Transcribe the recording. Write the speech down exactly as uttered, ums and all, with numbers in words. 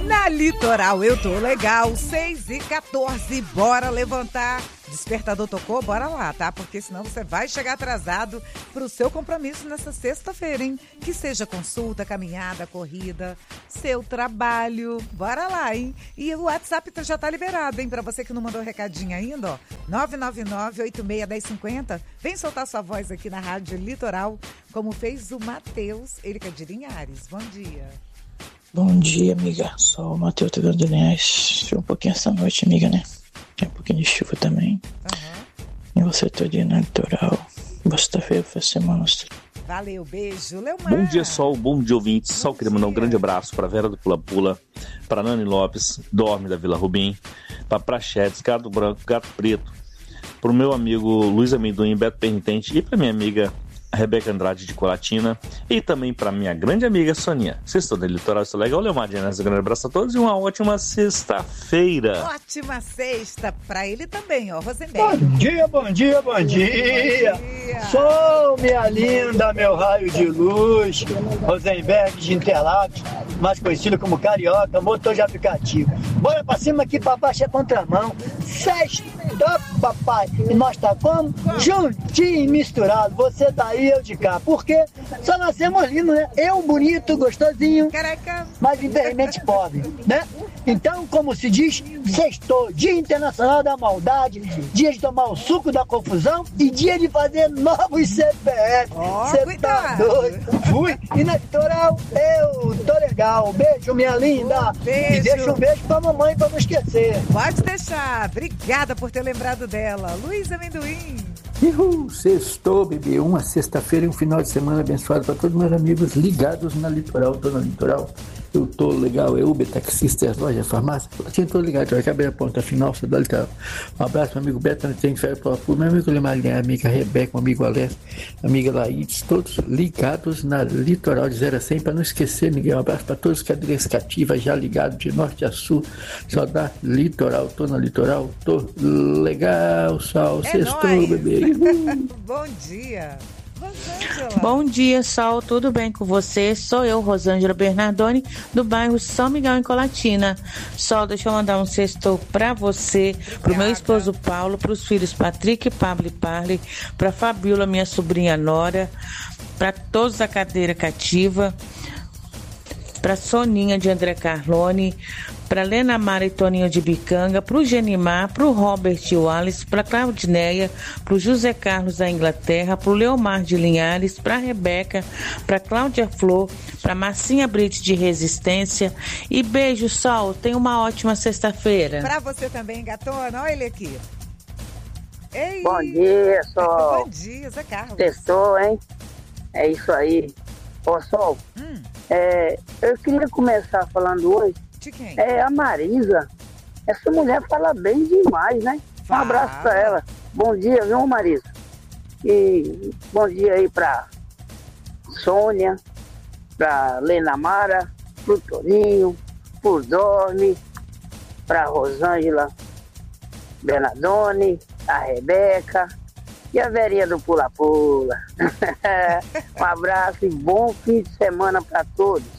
Na Litoral eu tô legal, seis e quatorze, bora levantar. Despertador tocou, bora lá, tá? Porque senão você vai chegar atrasado pro seu compromisso nessa sexta-feira, hein? Que seja consulta, caminhada, corrida, seu trabalho, bora lá, hein? E o WhatsApp já tá liberado, hein? Pra você que não mandou recadinho ainda, ó, nove nove nove, oito seis, um zero cinco zero. Vem soltar sua voz aqui na Rádio Litoral, como fez o Matheus, ele que é de Linhares. Bom dia. Bom dia, amiga. Sou o Matheus de Linhares. Um pouquinho essa noite, amiga, né? Tem um pouquinho de chuva também. Uhum. E você todo dia na Litoral. Sexta-feira foi semana. Valeu, beijo. Leomar. Bom dia, Sol. Bom dia, ouvintes. Sol, queria mandar um grande abraço para Vera do Pula Pula, para Nani Lopes, Dorme da Vila Rubim, para Prachetes, Gato Branco, Gato Preto, para o meu amigo Luiz Amendoim, Beto Permitente e para minha amiga Rebeca Andrade de Colatina e também para minha grande amiga Soninha. Sexta do Litoral, isso é legal, Leomar Dias. Um grande abraço a todos e uma ótima sexta-feira. Ótima sexta para ele também, ó, Rosenberg. Bom dia, bom dia, bom dia. Bom dia. Sou minha linda, meu raio de luz, Rosenberg de Interlagos, mais conhecido como Carioca, motor de aplicativo. Bora pra cima aqui pra baixo é contramão. Sexta, papai. E nós tá como? Juntinho e misturado. Você daí, eu de cá. Por quê? Só nascemos lindo, né? Eu bonito, gostosinho, Caraca. mas infelizmente pobre, né? Então, como se diz, sextou, Dia Internacional da Maldade, dia de tomar o suco da confusão e dia de fazer novos C P F. Você oh, tá doido? Fui. E na Litoral, eu tô legal. Beijo, minha linda. Oh, beijo. E deixa um beijo pra mamãe pra não esquecer. Pode deixar. Obrigada por ter lembrado dela. Luiz Amendoim. Uhul, sextou, bebê. Uma sexta-feira e um final de semana abençoado para todos meus amigos ligados na Litoral. Tô na Litoral. Eu tô legal, é Uber, taxista, loja, farmácia. Eu tô ligado, eu acabei a ponta final, sou da Litoral. Um abraço, meu amigo Beto, tem férias para o meu amigo Lemar, minha amiga Rebeca, meu amigo Alex, amiga Laídes, todos ligados na Litoral de zero a cem, para não esquecer ninguém. Um abraço para todos os cadeiras cativas, já ligados de norte a sul, só da Litoral. Tô na Litoral, tô legal, Sol, é sextou, bebê. Bom dia. Rosângela. Bom dia, Sol, tudo bem com você? Sou eu, Rosângela Bernardoni, do bairro São Miguel, em Colatina. Sol, deixa eu mandar um sextou pra você, Obrigada. Pro meu esposo Paulo, pros filhos Patrick, Pablo e Parley, pra Fabiola, minha sobrinha Nora, pra todos da cadeira cativa, pra Soninha de André Carlone, para Lena Mara e Toninho de Bicanga, para o Genimar, para o Robert Wallace, para Claudineia, para o José Carlos da Inglaterra, para o Leomar de Linhares, para a Rebeca, para Cláudia Flor, para Marcinha Brito de Resistência. E beijo, Sol. Tenha uma ótima sexta-feira. Para você também, gatona. Olha ele aqui. Ei. Bom dia, Sol. Bom dia, Zé Carlos. Sextou, hein? É isso aí. Ô, Sol, hum. é, eu queria começar falando hoje. Quem? É a Marisa. Essa mulher fala bem demais, né? Fala. Um abraço pra ela. Bom dia, viu, Marisa? E bom dia aí pra Sônia, pra Lena Mara, pro Toninho, pro Dorme, pra Rosângela Bernardoni, a Rebeca e a Verinha do Pula Pula. Um abraço e bom fim de semana pra todos.